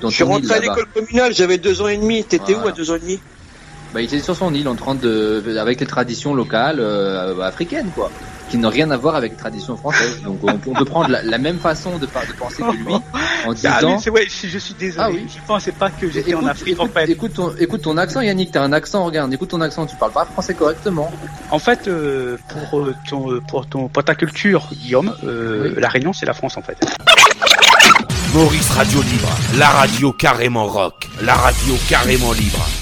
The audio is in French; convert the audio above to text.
Je suis rentré à l'école communale, j'avais 2 ans et demi. T'étais où à 2 ans et demi? Bah, il était sur son île en train avec les traditions locales africaines, quoi, qui n'ont rien à voir avec les traditions françaises. Donc on peut prendre la même façon de penser que lui en disant. Ah oui, ouais, je suis désolé. Ah oui. Je pensais pas que j'étais en Afrique. En fait. Écoute ton accent, Yannick. T'as un accent. Regarde, écoute ton accent. Tu parles pas français correctement. En fait, pour ta culture, Guillaume, La Réunion, c'est la France en fait. Maurice Radio Libre, la radio carrément rock, la radio carrément libre.